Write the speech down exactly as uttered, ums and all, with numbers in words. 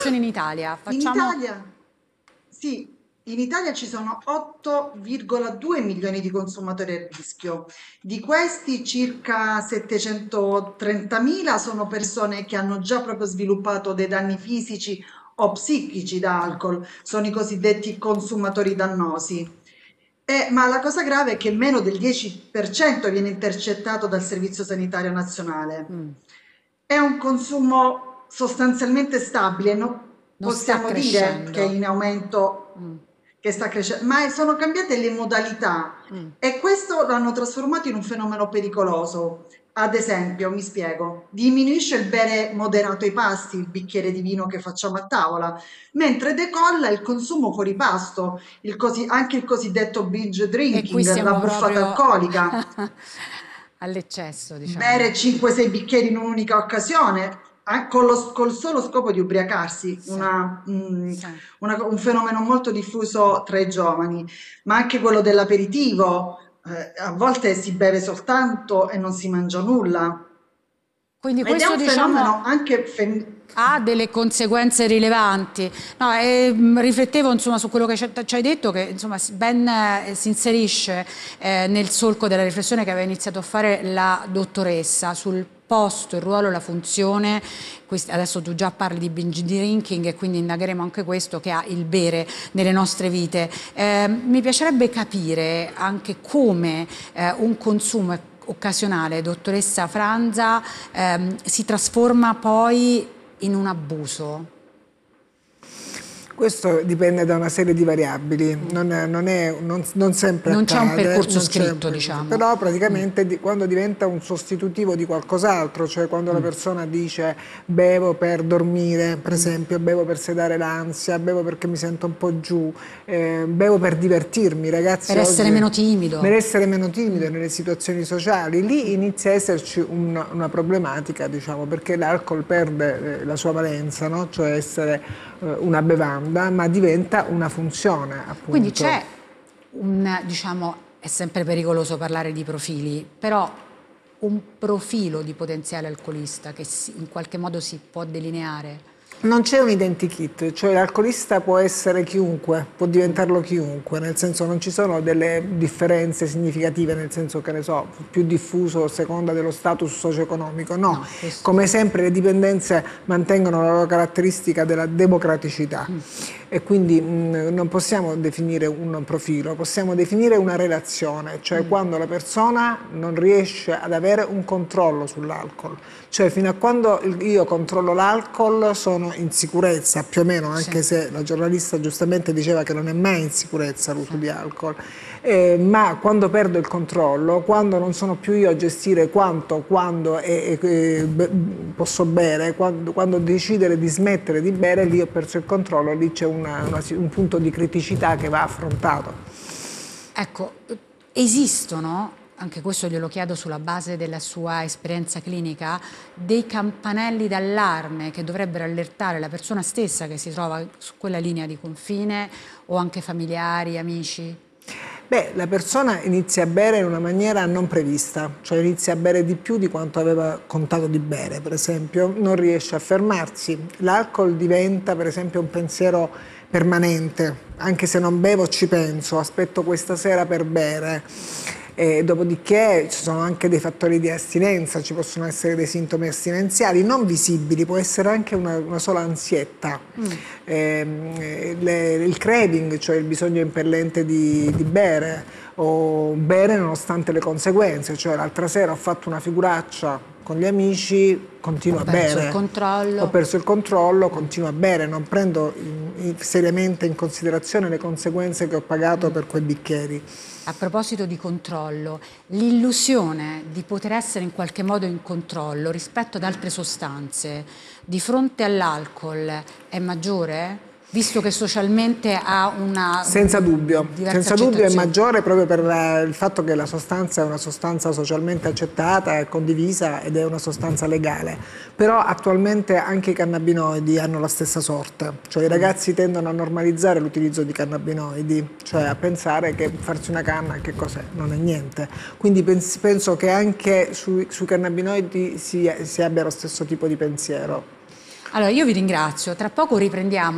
In Italia In facciamo. Italia, sì, in Italia ci sono otto virgola due milioni di consumatori a rischio. Di questi circa settecentotrentamila sono persone che hanno già proprio sviluppato dei danni fisici o psichici da Ah, alcol, sono i cosiddetti consumatori dannosi. Eh, ma la cosa grave è che meno del dieci per cento viene intercettato dal Servizio Sanitario Nazionale. mm, È un consumo sostanzialmente stabile, non non sta possiamo dire che è crescendo. in aumento, Mm, che sta crescendo, ma sono cambiate le modalità mm. e questo lo hanno trasformato in un fenomeno pericoloso. Ad esempio, mi spiego, diminuisce il bere moderato ai pasti, il bicchiere di vino che facciamo a tavola, mentre decolla il consumo fuori pasto, il cosi- anche il cosiddetto binge E qui drinking, la siamo buffata proprio alcolica. all'eccesso, diciamo. Bere cinque sei bicchieri in un'unica occasione, eh, con lo- col solo scopo di ubriacarsi, Sì, una, mm, sì. una- un fenomeno molto diffuso tra i giovani, ma anche quello dell'aperitivo, eh, a volte si beve soltanto e non si mangia nulla. Quindi Ed è questo, un fenomeno diciamo, anche femminile. ha delle conseguenze rilevanti. No, e, mh, riflettevo insomma su quello che ci ci hai detto, che insomma si- ben eh, si inserisce eh, nel solco della riflessione che aveva iniziato a fare la dottoressa sul posto, il ruolo, la funzione. Questi- adesso tu già parli di binge drinking e quindi indagheremo anche questo che ha il bere nelle nostre vite. Eh, mi piacerebbe capire anche come eh, un consumo occasionale, dottoressa Franza, ehm, si trasforma poi in un abuso. Questo dipende da una serie di variabili, Mm. non, è- non è- non- non sempre Non c'è un accade, percorso non c'è un scritto, percorso- diciamo. però Mm. praticamente di- quando diventa un sostitutivo di qualcos'altro, cioè quando la Mm. persona dice bevo per dormire, per Mm. esempio, bevo per sedare l'ansia, bevo perché mi sento un po' giù, eh, bevo per divertirmi, i Per ragazzi essere oggi meno per timido. essere meno timido Mm. nelle situazioni sociali, lì inizia a esserci un- una problematica, diciamo, perché l'alcol perde eh, la sua valenza, no? Cioè essere eh, una bevanda, ma diventa una funzione, Quindi appunto. c'è un, diciamo, è sempre pericoloso parlare di profili, però un profilo di potenziale alcolista che si- in qualche modo si può delineare. Non c'è un identikit, cioè l'alcolista può essere chiunque, può diventarlo chiunque, nel senso non ci sono delle differenze significative, nel senso che ne so, più diffuso a seconda dello status socio-economico, no. No, questo. Come sempre le dipendenze mantengono la loro caratteristica della democraticità Mm. e quindi mh, non possiamo definire un profilo, possiamo definire una relazione, cioè Mm. quando la persona non riesce ad avere un controllo sull'alcol, cioè fino a quando il- io controllo l'alcol sono in sicurezza, più o meno, Sì, anche se la giornalista giustamente diceva che non è mai in sicurezza l'uso sì. di alcol, eh, ma quando perdo il controllo, quando non sono più io a gestire quanto, quando e, e- e be- posso bere, quando, quando decidere di smettere di bere, lì ho perso il controllo, lì c'è una- una- un punto di criticità che va affrontato. Ecco, esistono, anche questo glielo chiedo sulla base della sua esperienza clinica, dei campanelli d'allarme che dovrebbero allertare la persona stessa che si trova su quella linea di confine o anche familiari, amici? Beh, la persona inizia a bere in una maniera non prevista, cioè inizia a bere di più di quanto aveva contato di bere, per esempio, non riesce a fermarsi. L'alcol diventa, per esempio, un pensiero permanente, anche se non bevo ci penso, aspetto questa sera per bere. E dopodiché ci sono anche dei fattori di astinenza, ci possono essere dei sintomi astinenziali non visibili, può essere anche una, una sola ansietta. Mm. Ehm, le- il craving, cioè il bisogno impellente di, di bere, o bere nonostante le conseguenze, cioè l'altra sera ho fatto una figuraccia con gli amici, continuo Ho a perso il bere, ho controllo. perso il controllo, continuo a bere, non prendo in- in- seriamente in considerazione le conseguenze che ho pagato per quei bicchieri. A proposito di controllo, l'illusione di poter essere in qualche modo in controllo rispetto ad altre sostanze di fronte all'alcol è maggiore? Visto che socialmente ha una Senza dubbio, mh, diversa senza dubbio è accettazione. maggiore proprio per la- il fatto che la sostanza è una sostanza socialmente accettata e condivisa ed è una sostanza legale. Però attualmente anche i cannabinoidi hanno la stessa sorte, cioè i ragazzi tendono a normalizzare l'utilizzo di cannabinoidi, cioè a pensare che farsi una canna che cos'è? Non è niente. Quindi pens- penso che anche sui, sui cannabinoidi si, si abbia lo stesso tipo di pensiero. Allora, io vi ringrazio, tra poco riprendiamo